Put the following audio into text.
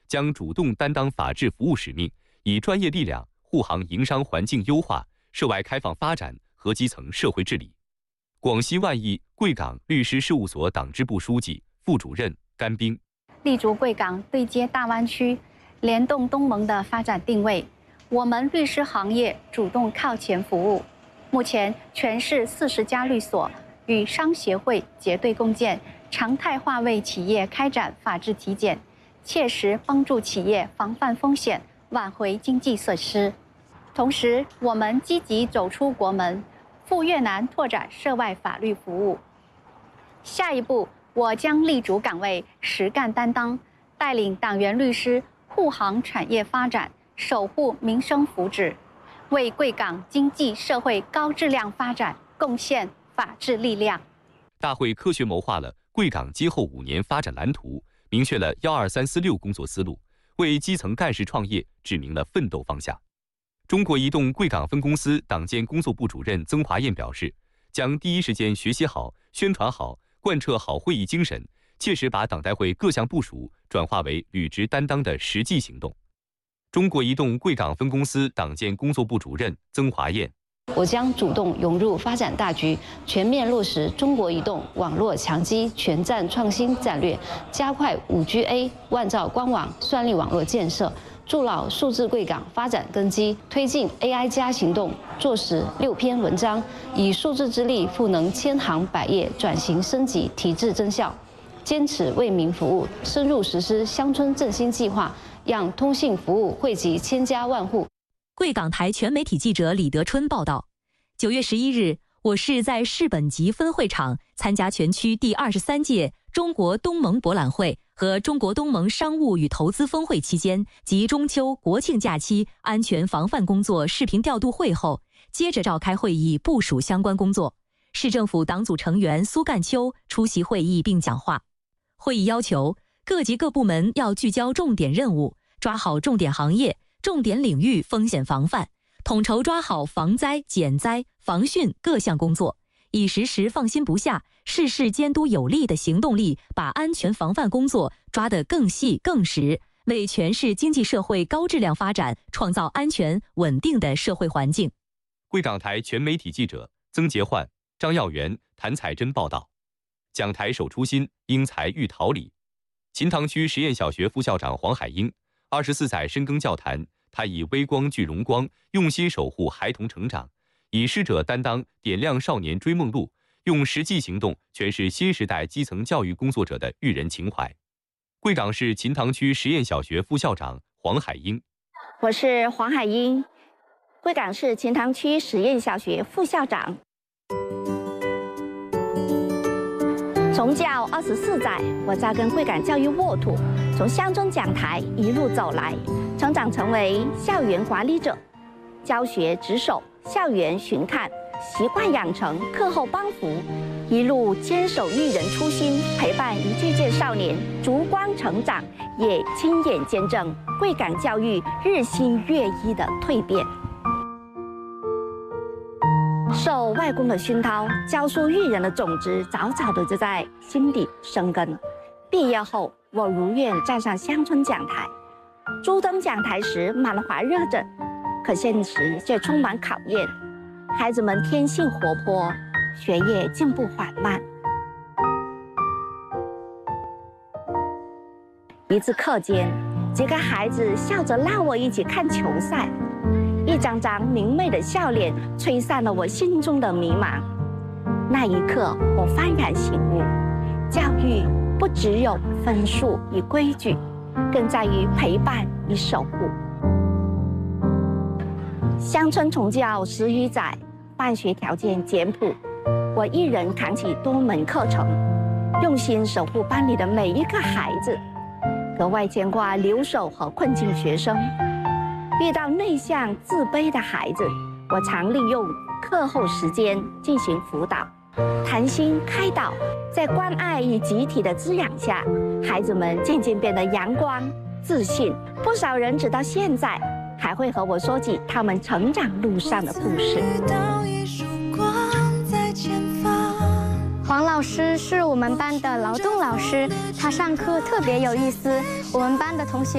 将主动担当法治服务使命，以专业力量护航营商环境优化、涉外开放发展和基层社会治理。广西万益贵港律师事务所党支部书记、副主任甘冰。 立足贵港对接大湾区，联动东盟的发展定位，我们律师行业主动靠前服务。目前，全市40家律所与商协会结对共建，常态化为企业开展法治体检，切实帮助企业防范风险，挽回经济损失。同时，我们积极走出国门，赴越南拓展涉外法律服务。下一步，我将立足岗位，实干担当，带领党员律师护航产业发展，守护民生福祉，为贵港经济社会高质量发展贡献法治力量。 大会科学谋划了贵港今后5年发展蓝图，明确了12346工作思路，为基层干事创业指明了奋斗方向。中国移动贵港分公司党建工作部主任曾华燕表示，将第一时间学习好、宣传好、贯彻好会议精神，切实把党代会各项部署转化为履职担当的实际行动。中国移动贵港分公司党建工作部主任曾华燕： 我将主动融入发展大局，全面落实中国移动网络强基全站创新战略，加快5G万兆官网算力网络建设，筑牢数字贵港发展根基，推进 AI 加行动，作实6篇文章，以数字之力赋能千行百业转型升级提质增效，坚持为民服务，深入实施乡村振兴计划，让通信服务惠及千家万户。 贵港台全媒体记者李德春报道，9月11日，我市在市本集分会场参加全区第23届中国东盟博览会和中国东盟商务与投资峰会期间及中秋、国庆假期安全防范工作视频调度会后，接着召开会议部署相关工作。市政府党组成员苏干秋出席会议并讲话。会议要求各级各部门要聚焦重点任务，抓好重点行业、重点领域风险防范，统筹抓好防灾、减灾、防汛各项工作，以时时放心不下、事事监督有力的行动力，把安全防范工作抓得更细更实，为全市经济社会高质量发展创造安全稳定的社会环境。 贵港台全媒体记者曾杰焕、张耀元、谭彩珍报道。讲台守初心，因材育桃李。秦塘区实验小学副校长黄海英24载深耕教坛，他以微光聚荣光，用心守护孩童成长，以师者担当点亮少年追梦路，用实际行动诠释新时代基层教育工作者的育人情怀。贵港市秦塘区实验小学副校长黄海英： 我是黄海英，贵港市秦塘区实验小学副校长。从教24载，我扎根贵港教育沃土，从乡村讲台一路走来，成长成为校园管理者，教学值守，校园巡看，习惯养成，课后帮扶，一路坚守育人初心，陪伴一届届少年逐光成长，也亲眼见证贵港教育日新月异的蜕变。受外公的熏陶，教书育人的种子早早的就在心底生根。毕业后，我如愿站上乡村讲台，朱登讲台时满怀热忱，可现实却充满考验。孩子们天性活泼，学业进步缓慢。一次课间，几个孩子笑着拉我一起看球赛。一张张明媚的笑脸吹散了我心中的迷茫。那一刻，我幡然醒悟，教育不只有分数与规矩，更在于陪伴与守护。乡村从教10余载，办学条件简朴，我一人扛起多门课程，用心守护班里的每一个孩子，格外牵挂留守和困境学生。遇到内向自卑的孩子，我常利用课后时间进行辅导，谈心开导，在关爱与集体的滋养下，孩子们渐渐变得阳光自信。不少人直到现在还会和我说起他们成长路上的故事。 黄老师是我们班的劳动老师，他上课特别有意思，我们班的同学